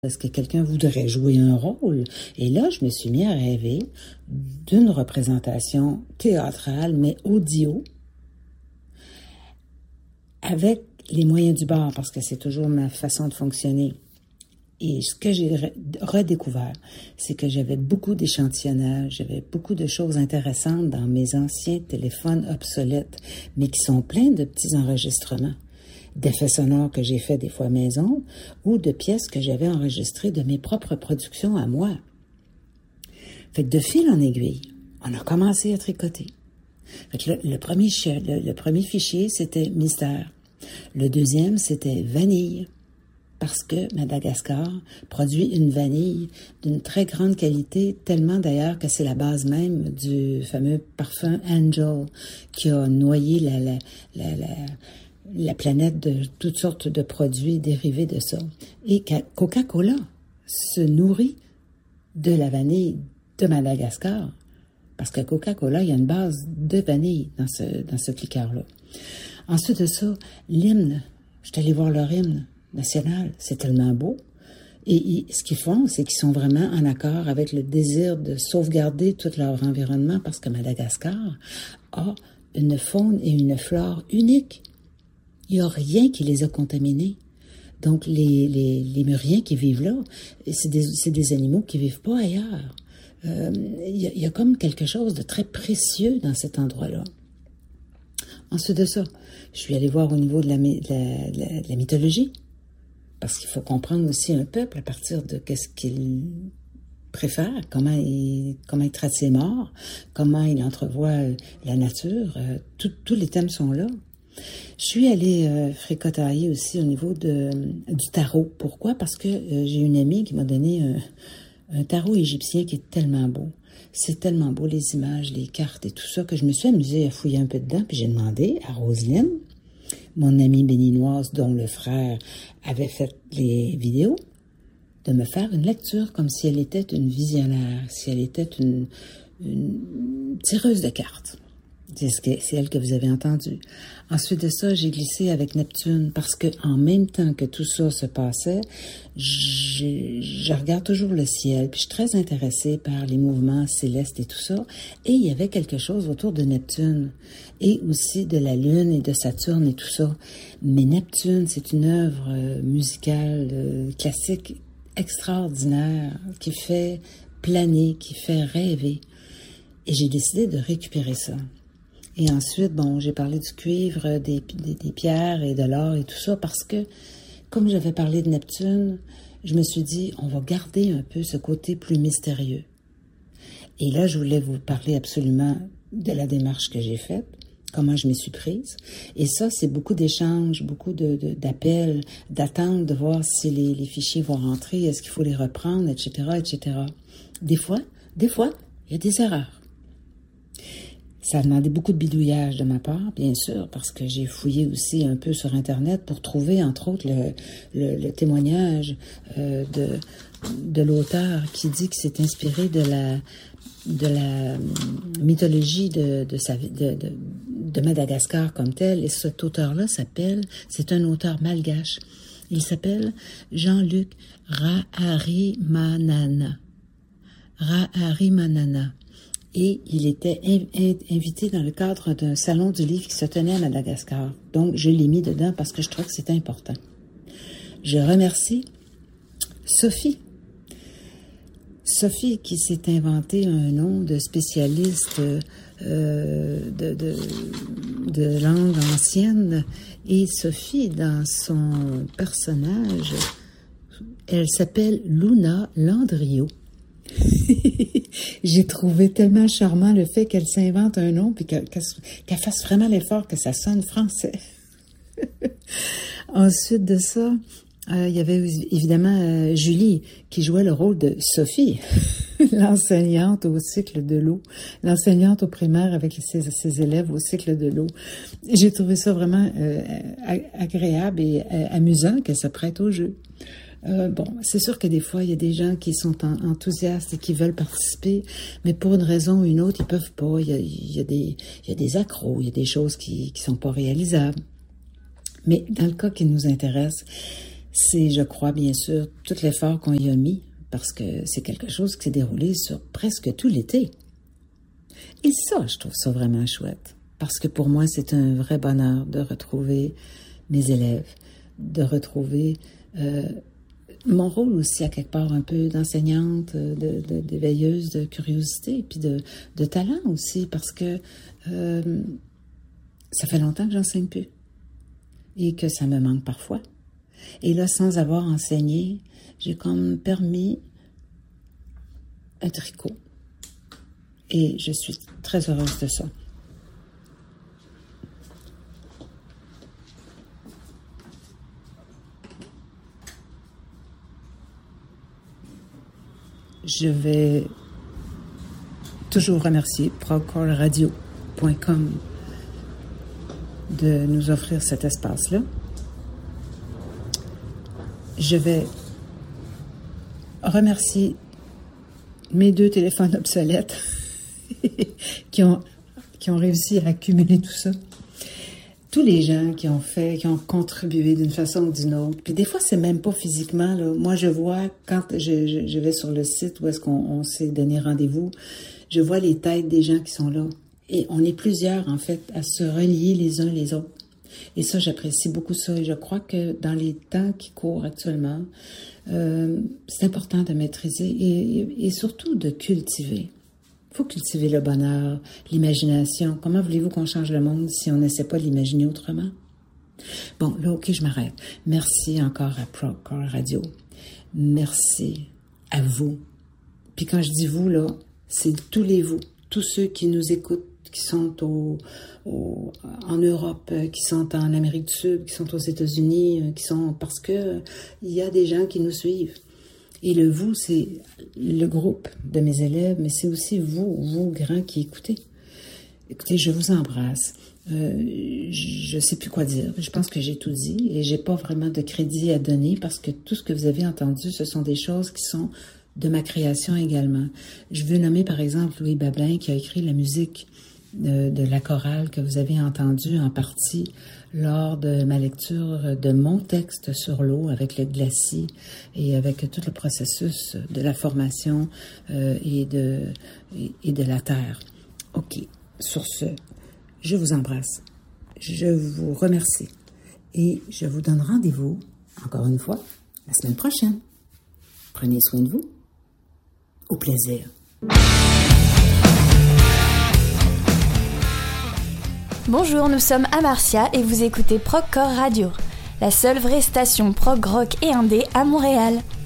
Est-ce que quelqu'un voudrait jouer un rôle? Et là, je me suis mis à rêver d'une représentation théâtrale, mais audio, avec les moyens du bord, parce que c'est toujours ma façon de fonctionner. Et ce que j'ai redécouvert, c'est que j'avais beaucoup d'échantillonnage, j'avais beaucoup de choses intéressantes dans mes anciens téléphones obsolètes, mais qui sont pleins de petits enregistrements, d'effets sonores que j'ai fait des fois maison, ou de pièces que j'avais enregistrées de mes propres productions à moi. Fait que de fil en aiguille, on a commencé à tricoter. Fait que le premier fichier, c'était mystère. Le deuxième, c'était vanille. Parce que Madagascar produit une vanille d'une très grande qualité, tellement d'ailleurs que c'est la base même du fameux parfum Angel qui a noyé la planète de toutes sortes de produits dérivés de ça. Et Coca-Cola se nourrit de la vanille de Madagascar, parce que Coca-Cola, il y a une base de vanille dans ce liqueur-là. Ensuite de ça, l'hymne, je suis allée voir leur hymne national, c'est tellement beau. Et ce qu'ils font, c'est qu'ils sont vraiment en accord avec le désir de sauvegarder tout leur environnement, parce que Madagascar a une faune et une flore uniques. Il n'y a rien qui les a contaminés. Donc, les lémuriens qui vivent là, c'est des animaux qui ne vivent pas ailleurs. Il y a comme quelque chose de très précieux dans cet endroit-là. Ensuite de ça, je suis allée voir au niveau de la mythologie, parce qu'il faut comprendre aussi un peuple à partir de qu'est-ce qu'il préfère, comment il traite ses morts, comment il entrevoit la nature. Tous les thèmes sont là. Je suis allée fricotailler aussi au niveau du tarot. Pourquoi? Parce que j'ai une amie qui m'a donné un tarot égyptien qui est tellement beau. C'est tellement beau, les images, les cartes et tout ça, que je me suis amusée à fouiller un peu dedans, puis j'ai demandé à Roselyne, mon amie béninoise dont le frère avait fait les vidéos, de me faire une lecture comme si elle était une visionnaire, si elle était une tireuse de cartes. C'est elle que vous avez entendue. Ensuite de ça, j'ai glissé avec Neptune, parce que en même temps que tout ça se passait, je regarde toujours le ciel, puis je suis très intéressée par les mouvements célestes et tout ça. Et il y avait quelque chose autour de Neptune, et aussi de la Lune et de Saturne et tout ça. Mais Neptune, c'est une œuvre musicale classique extraordinaire, qui fait planer, qui fait rêver. Et j'ai décidé de récupérer ça. Et ensuite, j'ai parlé du cuivre, des pierres et de l'or et tout ça, parce que, comme j'avais parlé de Neptune, je me suis dit, on va garder un peu ce côté plus mystérieux. Et là, je voulais vous parler absolument de la démarche que j'ai faite, comment je m'y suis prise. Et ça, c'est beaucoup d'échanges, beaucoup d'appels, d'attentes, de voir si les fichiers vont rentrer, est-ce qu'il faut les reprendre, etc., etc. Des fois, il y a des erreurs. Ça a demandé beaucoup de bidouillage de ma part, bien sûr, parce que j'ai fouillé aussi un peu sur Internet pour trouver, entre autres, le témoignage de l'auteur qui dit qu'il s'est inspiré de la mythologie de Madagascar comme tel. Et cet auteur-là c'est un auteur malgache. Il s'appelle Jean-Luc Raharimanana. Et il était invité dans le cadre d'un salon du livre qui se tenait à Madagascar. Donc, je l'ai mis dedans parce que je trouve que c'est important. Je remercie Sophie. Sophie qui s'est inventé un nom de spécialiste de langue ancienne. Et Sophie, dans son personnage, elle s'appelle Luna Landriot. J'ai trouvé tellement charmant le fait qu'elle s'invente un nom puis qu'elle fasse vraiment l'effort que ça sonne français. Ensuite de ça, il y avait évidemment Julie qui jouait le rôle de Sophie, l'enseignante au cycle de l'eau, l'enseignante au primaire avec ses élèves au cycle de l'eau. J'ai trouvé ça vraiment agréable et amusant que ça prête au jeu. C'est sûr que des fois, il y a des gens qui sont enthousiastes et qui veulent participer, mais pour une raison ou une autre, ils peuvent pas. Il y a des accros, il y a des choses qui sont pas réalisables. Mais dans le cas qui nous intéresse, C'est, je crois, bien sûr, tout l'effort qu'on y a mis, parce que c'est quelque chose qui s'est déroulé sur presque tout l'été. Et ça, je trouve ça vraiment chouette, parce que pour moi, c'est un vrai bonheur de retrouver mes élèves, de retrouver mon rôle aussi, à quelque part, un peu d'enseignante, d'éveilleuse, de curiosité, puis de talent aussi, parce que ça fait longtemps que j'enseigne plus et que ça me manque parfois. Et là, sans avoir enseigné, j'ai comme permis un tricot. Et je suis très heureuse de ça. Je vais toujours remercier progcallradio.com de nous offrir cet espace-là. Je vais remercier mes 2 téléphones obsolètes qui ont réussi à accumuler tout ça. Tous les gens qui ont contribué d'une façon ou d'une autre. Puis des fois, c'est même pas physiquement, là. Moi, je vois, quand je vais sur le site où est-ce qu'on s'est donné rendez-vous, je vois les têtes des gens qui sont là. Et on est plusieurs, en fait, à se relier les uns les autres. Et ça, j'apprécie beaucoup ça. Et je crois que dans les temps qui courent actuellement, c'est important de maîtriser et surtout de cultiver. Il faut cultiver le bonheur, l'imagination. Comment voulez-vous qu'on change le monde si on n'essaie pas de l'imaginer autrement? Bon, là, OK, je m'arrête. Merci encore à Progcall Radio. Merci à vous. Puis quand je dis vous, là, c'est tous les vous, tous ceux qui nous écoutent, qui sont en Europe, qui sont en Amérique du Sud, qui sont aux États-Unis, qui sont parce que il y a des gens qui nous suivent. Et le vous, c'est le groupe de mes élèves, mais c'est aussi vous grands qui écoutez. Écoutez, je vous embrasse. Je sais plus quoi dire. Je pense que j'ai tout dit et j'ai pas vraiment de crédit à donner parce que tout ce que vous avez entendu, ce sont des choses qui sont de ma création également. Je veux nommer par exemple Louis Bablin qui a écrit la musique de la chorale que vous avez entendue en partie lors de ma lecture de mon texte sur l'eau avec le glacis et avec tout le processus de la formation et de la terre. OK. Sur ce, je vous embrasse. Je vous remercie. Et je vous donne rendez-vous, encore une fois, la semaine prochaine. Prenez soin de vous. Au plaisir. Bonjour, nous sommes Amarcia et vous écoutez Progcore Radio, la seule vraie station prog rock et indé à Montréal.